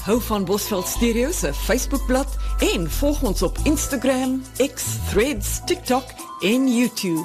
Hou van Bosveld Stereo se Facebookblad en volg ons op Instagram, X, Threads, TikTok en YouTube.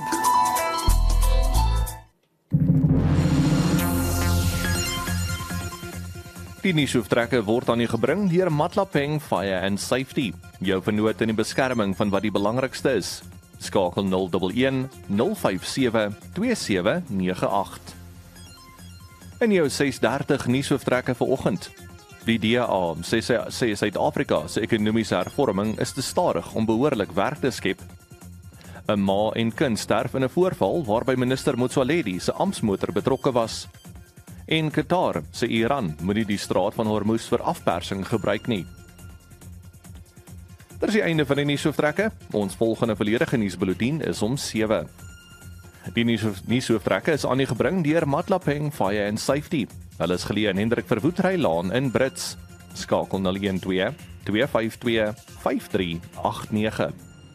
Die nuushooftrekke word aan u gebring deur Matlapeng Fire and Safety. Jou vernoot in die beskerming van wat die belangrikste is. Skakel 011 057 2798. In jou 6:30 nuushooftrekke vanoggend. Die DA sê Suid-Afrika se ekonomiese hervorming is te stadig om behoorlik werk te skep. 'n Ma en kind sterf in 'n voorval waarby minister Motsoaledi se amptsmotor betrokke was. En Qatar sê Iran moet nie die straat van Hormuz vir afpersing gebruik nie. Dit is die einde van die nuushooftrekke. Ons volgende volledige nuusbulletin is om 7. Die nuushooftrekke is aan u gebring deur Matlapeng Fire and Safety. Hulle is geleë in Hendrik Verwoerd Laan in Brits. Skakel 012 252 5389.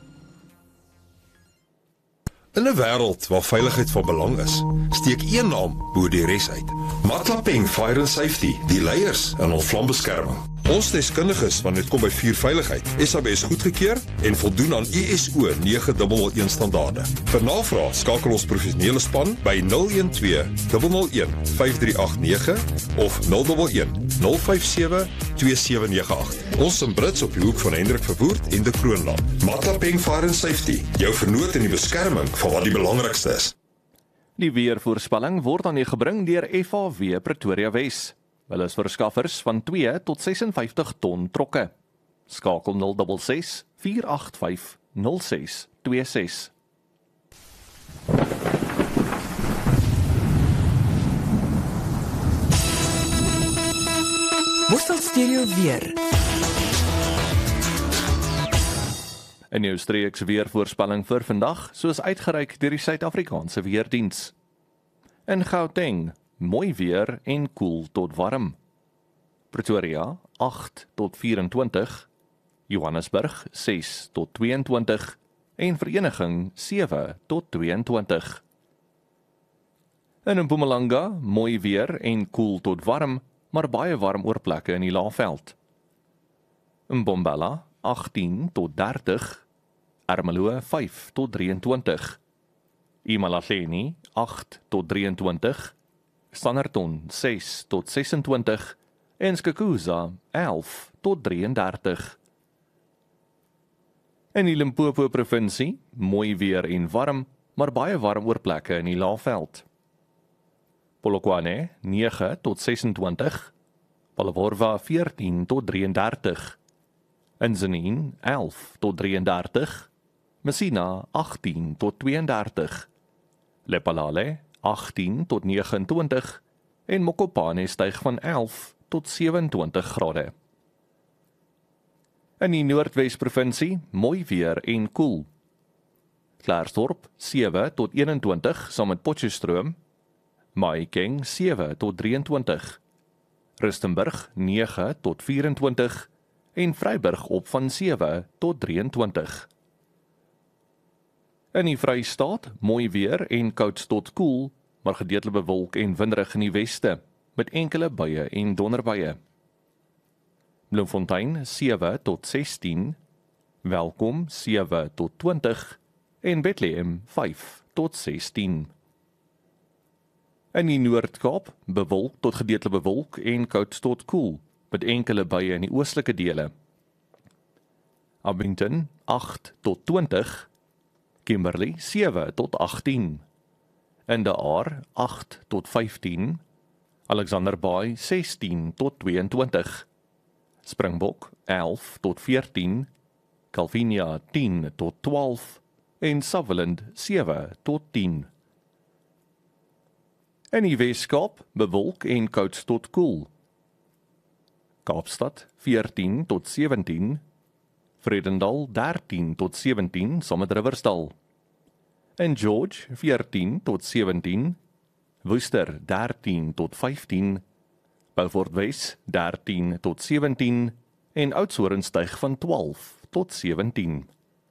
In 'n wêreld waar veiligheid van belang is, steek een naam bo die res uit. Matlapeng Fire and Safety, die leiers in ons vlambeskerming. Ons deskundiges wanneer dit kom by vuurveiligheid, SABS goedgekeur en voldoen aan ISO 9001 standaarde. Vir navraag skakel ons professionele span by 012 001 5389 of 011 057 2798. Ons in Brits op die hoek van Hendrik Verwoerd en de Kroonland. Matlapeng Fire and Safety, jou vernoot in die beskerming van wat die belangrikste is. Die weervoorspelling word aan u gebring deur FAW Pretoria Wes. Hulle is verskaffers van 2 tot 56 ton trokke. Skakel 066 485 0626. Bosveld Stereo weer. In jou streeks weervoorspelling vir vandag, soos uitgereik deur die Suid-Afrikaanse Weerdiens. In Gauteng, mooi weer en koel tot warm. Pretoria 8 tot 24, Johannesburg 6 tot 22 en Vereniging 7 tot 22. In Mpumalanga mooi weer en koel tot warm, maar baie warm oor plekke in die Laagveld. In Mbombela 18 tot 30, Ermelo 5 tot 23, Imalahleni 8 tot 23, Standerton 6 tot 26 en Skukuza 11 tot 33. In die Limpopo provinsie, mooi weer en warm, maar baie warm oor plekke in die Laagveld. Polokwane 9 tot 26, Pallevorwa 14 tot 33, Inzaneen 11 tot 33, Messina 18 tot 32, Lephalale 18 tot 29 en Mokopane styg van 11 tot 27 grade. In die Noordwes-provinsie, mooi weer en koel. Klerksdorp 7 tot 21 saam met Potchefstroom, Mahikeng 7 tot 23, Rustenburg 9 tot 24 en Vryburg op van 7 tot 23. In die Vrystaat, mooi weer en koud tot koel, maar gedeeltelik bewolk en winderig in die weste, met enkele buie en donderbuie. Bloemfontein 7 tot 16, Welkom 7 tot 20 en Bethlehem 5 tot 16. In die Noord-Kaap, bewolk tot gedeeltelik bewolk en koud tot koel, met enkele buie in die oostelike dele. Abington 8 tot 20, Kimberley 7 tot 18, in De Aar 8 tot 15, Alexander Bay 16 tot 22, Springbok 11 tot 14, Calvinia 10 tot 12 en Sutherland 7 tot 10. In die Weskaap, bewolk en koud tot koel. Kaapstad 14 tot 17, Vredendal 13 tot 17 saam met Riversdal. In George 14 tot 17, Worcester 13 tot 15, Beaufort Wes 13 tot 17 en Oudtshoorn styg van 12 tot 17.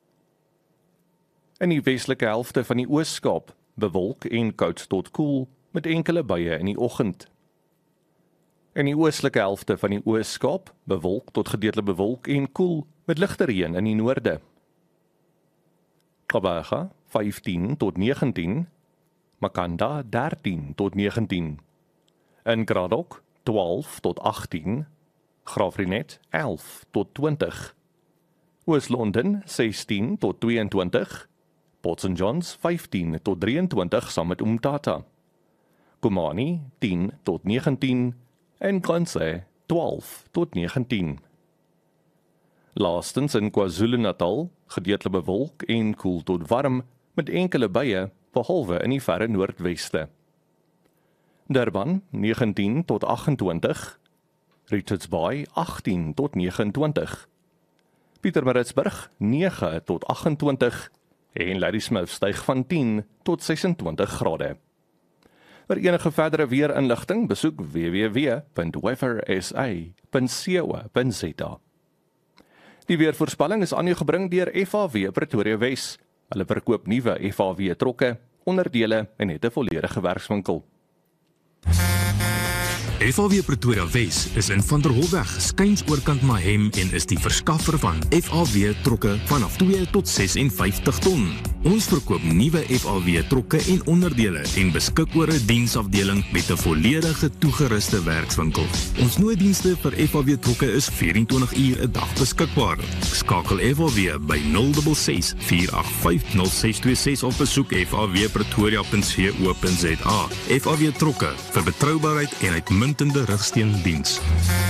In die westelike helfte van die Oos-Kaap, bewolk en koud tot koel met enkele buie in die oggend. In die oostelike helfte van die Oos-Kaap bewolk tot gedeeltelik bewolk en koel met ligte reën in die noorde. Kabaga 15 tot 19, Makanda 13 tot 19, in Gradok 12 tot 18, Graafrenet 11 tot 20, Oos-London 16 tot 22, Port St Johns 15 tot 23 saam met Umtata, Komani 10 tot 19 en Granse 12 tot 19. Laastens in KwaZulu-Natal gedeeltelik bewolk en koel tot warm met enkele buie behalwe in die verre noordweste. Durban 19 tot 28, Richards Bay 18 tot 29, Pietermaritzburg 9 tot 28 en Ladysmith styg van 10 tot 26 grade. Vir enige verdere weerinligting besoek www.weathersa.co.za. Die weervoorspelling is aan u gebring deur FHW Pretoria Wes. Hulle verkoop nuwe FHW trokke, onderdele en het 'n volledige werkswinkel. FHW Pretoria Wes is in Van der Holweg, skuins oorkant Mahem en is die verskaffer van FHW trokke vanaf 2 tot 56 ton. Ons verkoop nuwe FHW trokke en onderdele en beskik oor 'n diensafdeling met 'n volledige toegeruste werkswinkel. Ons nooddienste vir FHW trokke is 24 uur 'n dag beskikbaar. Skakel FHW by 066 485 0626 of besoek fhwpretoria.co.za. FHW trokke vir betroubaarheid en uitmuntende rigsteundiens.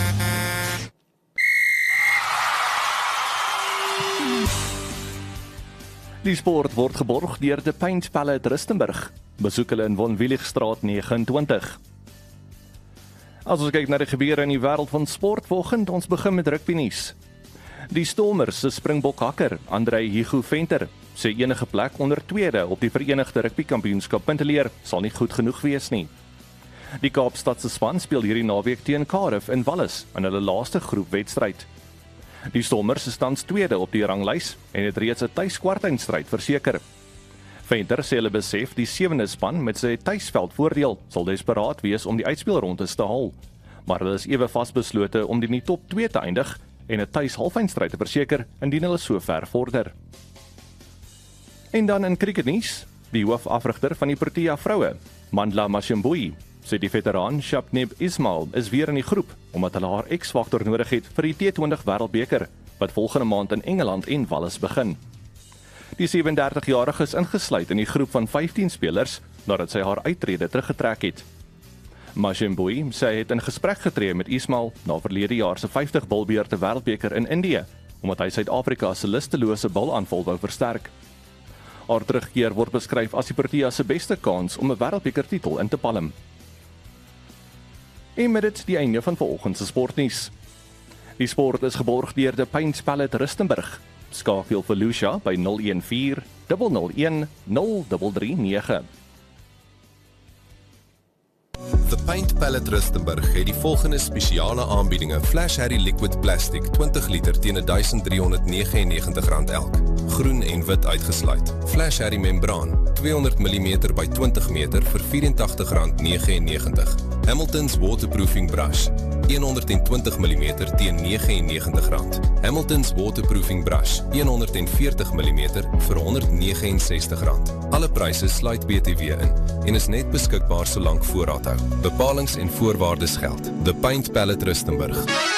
Die sport word geborg deur De Paint Palette Rustenburg. Besoek hulle in Von Willigstraat 29. As ons kyk na die gebeure in die wêreld van sport vanoggend, ons begin met rugby nuus. Die Stormers se Springbok hakker, Andrei Hugo Venter, sê enige plek onder tweede op die Verenigde Rugby Kampioenskap punteleer sal nie goed genoeg wees nie. Die Kaapstadse span speel hierdie naweek teen Cardiff in Wallis in hulle laaste groepwedstryd. Die Stormers is tans tweede op die ranglys en het reeds 'n tuiskwartfinalestryd verseker. Venter sê hulle besef die sewende span met sy tuisveldvoordeel sal desperaat wees om die uitspelrondes te haal, maar hulle is ewe vasbeslote om in die top 2 te eindig en 'n tuishalffinalestryd te verseker indien hulle so ver vorder. En dan in cricketnuus, die hoofafrigter van die Protea vroue, Mandla Mashimbui, sê die veteraan Shabneb Ismail is weer in die groep omdat hulle haar X-faktor nodig het vir die T20 Wêreldbeker wat volgende maand in Engeland en Wallis begin. Die 37-jarige is ingesluit in die groep van 15 spelers nadat sy haar uittrede teruggetrek het. Mashimbui sê hy het in gesprek getree met Ismail na verlede jaar se 50 bilbeerte Wêreldbeker in Indië omdat hy Suid-Afrika se lustelose bilaanval wou versterk. Haar terugkeer word beskryf as die Protea se beste kans om 'n Wêreldbeker-titel in te palm. En met dit die einde van vanoggend se sportnuus. Die sport is geborg deur De Paint Palette Rustenburg. Skakel vir Lucia by 014 001 0339. The Paint Palette Rustenburg het die volgende spesiale aanbiedinge: Flash Harry Liquid Plastic 20 liter teen R1399 elk, groen en wit uitgesluit. Flash Harry Membraan 200 mm by 20 meter vir R84,99. Hamilton's Waterproofing Brush 120 mm teen R99. Hamilton's Waterproofing Brush 140 mm vir R169. Alle pryse sluit BTW in en is net beskikbaar solank voorraad hou. Bepalings en voorwaardes geld. The Paint Palette Rustenburg.